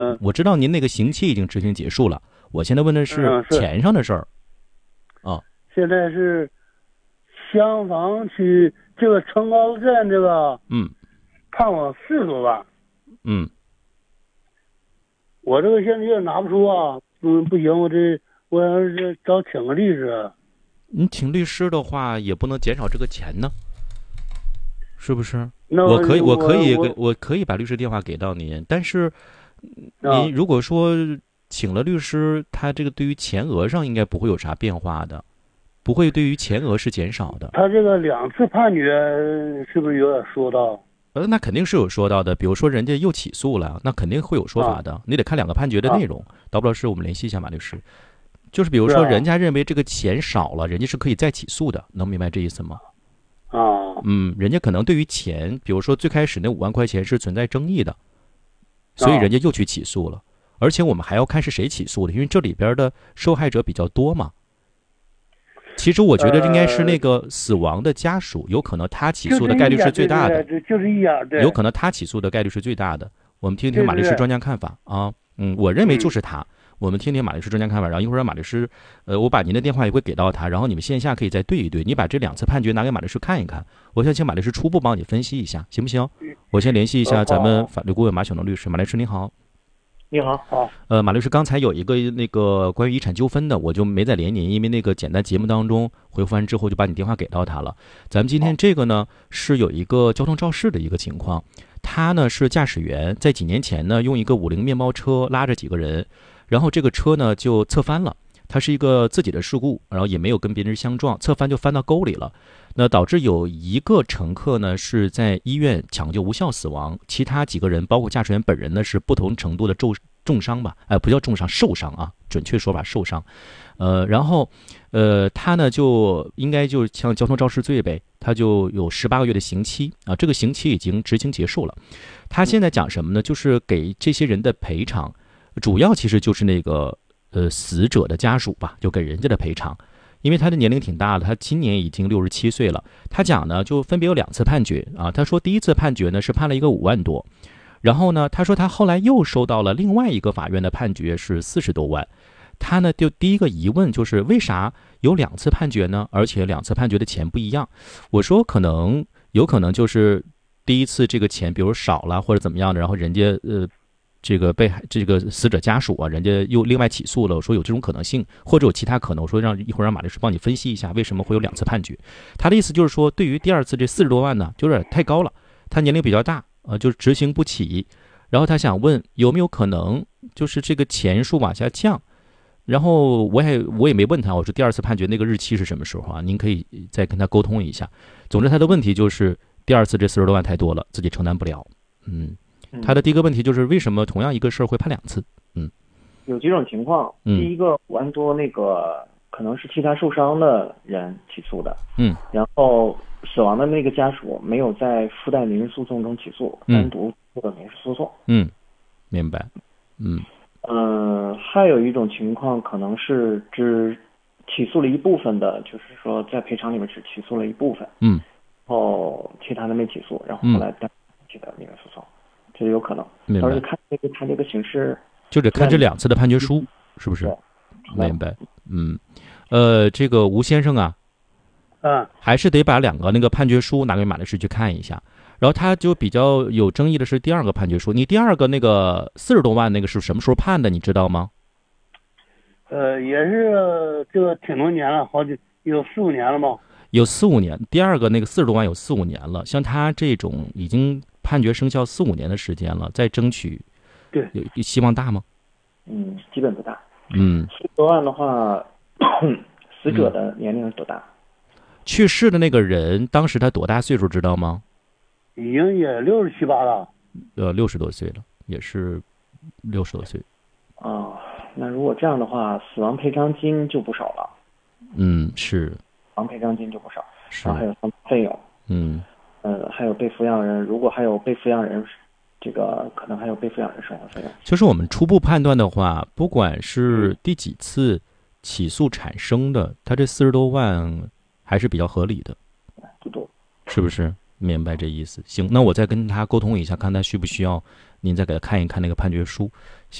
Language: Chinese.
我知道您那个刑期已经执行结束了，我现在问的是钱上的事儿。 现在是襄樊区这个城高镇这个，判我40多万。我这个现在也拿不出啊，不行，我要是找请个律师。 你请律师的话，也不能减少这个钱呢，是不是？我可以把律师电话给到您，但是您如果说请了律师，他这个对于钱额上应该不会有啥变化的，不会对于钱额是减少的。 他这个2次判决是不是有点说到？ 那肯定是有说到的，比如说人家又起诉了，那肯定会有说法的。你得看2个判决的内容。到不了是我们联系一下马律师。就是比如说人家认为这个钱少了，人家是可以再起诉的，能明白这意思吗？人家可能对于钱，比如说最开始那5万块钱是存在争议的，所以人家又去起诉了。而且我们还要看是谁起诉的，因为这里边的受害者比较多嘛。其实我觉得应该是那个死亡的家属，有可能他起诉的概率是最大的， 就是一样，对， 有可能他起诉的概率是最大的。我们听听马律师专家看法啊。我认为就是他。我们听听马律师专家看法，然后一会儿让马律师，我把您的电话也会给到他，然后你们线下可以再对一对，你把这2次判决拿给马律师看一看，我想请马律师初步帮你分析一下，行不行？我先联系一下咱们法律顾问马晓农律师。马律师您好。 你好。好。 马律师，刚才有一个那个关于遗产纠纷的，我就没再连您，因为那个简单节目当中回复完之后就把你电话给到他了。咱们今天这个呢是有一个交通肇事的一个情况，他呢是驾驶员，在几年前呢用一个50面包车拉着几个人，然后这个车呢就侧翻了，它是一个自己的事故，然后也没有跟别人相撞，侧翻就翻到沟里了。那导致有一个乘客呢是在医院抢救无效死亡，其他几个人包括驾驶员本人呢是不同程度的重伤吧，不叫重伤，受伤啊，准确说法受伤。然后他呢就应该就像交通肇事罪呗，他就有18个月的刑期啊，这个刑期已经执行结束了。他现在讲什么呢？就是给这些人的赔偿，主要其实就是那个死者的家属吧，就给人家的赔偿。因为他的年龄挺大了，他今年已经67岁了。他讲呢，就分别有2次判决啊。他说第一次判决呢是判了一个5万多，然后呢，他说他后来又收到了另外一个法院的判决是40多万。他呢就第一个疑问就是为啥有2次判决呢？而且2次判决的钱不一样。我说有可能就是第一次这个钱比如少了或者怎么样的，然后人家这个死者家属啊，人家又另外起诉了。我说有这种可能性，或者有其他可能。我说一会儿让马律师帮你分析一下为什么会有2次判决。他的意思就是说，对于第2次这40多万呢，就有点太高了。他年龄比较大，就是执行不起。然后他想问有没有可能就是这个钱数往下降。然后我也没问他，我说第2次判决那个日期是什么时候啊？您可以再跟他沟通一下。总之他的问题就是第2次这40多万太多了，自己承担不了。他的第一个问题就是为什么同样一个事儿会判2次？ 有几种情况。第一个5万多那个可能是替他受伤的人起诉的，然后死亡的那个家属没有在附带民事诉讼中起诉，单独做的民事诉讼。 明白。 还有一种情况可能是只起诉了一部分的，就是说在赔偿里面只起诉了一部分，然后其他的没起诉，然后后来单起的民事诉讼。这有可能，而且看他这个形式， 就得看这2次的判决书，是不是？明白。这个吴先生啊，还是得把2个那个判决书拿给马律师去看一下。然后他就比较有争议的是第2个判决书，你第2个那个40多万那个是什么时候判的？你知道吗？ 也是这个挺多年了，有4、5年了吗？ 有4、5年。第2个那个40多万有4、5年了，像他这种已经判决生效4、5年的时间了，再争取， 对， 有希望大吗？ 基本不大。40多万的话，死者的年龄是多大？ 去世的那个人当时他多大岁数知道吗？ 已经也67、8了。 60多岁了，也是60多岁。 那如果这样的话，死亡赔偿金就不少了。 是。 死亡赔偿金就不少， 然后还有费用。还有被抚养人，如果还有被抚养人，这个可能还有被抚养人生活费用。 就是我们初步判断的话，不管是第几次起诉产生的，他这40多万还是比较合理的， 不多， 是不是？ 明白这意思。行，那我再跟他沟通一下，看他需不需要您再给他看一看那个判决书。